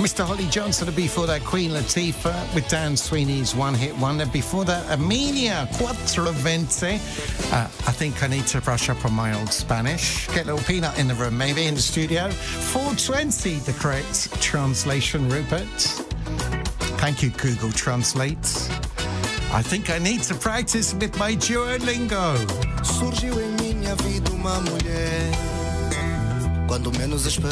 Mr. Holly Johnson, and before that Queen Latifah with Dan Sweeney's One Hit Wonder. Before that Amelia Quattroveinte. I think I need to brush up on my old Spanish. Get a little peanut in the room, maybe, in the studio. 420, the correct translation, Rupert. Thank you, Google Translate. I think I need to practice with my Duolingo. Surgiu em minha vida uma mulher, quando menos esperava.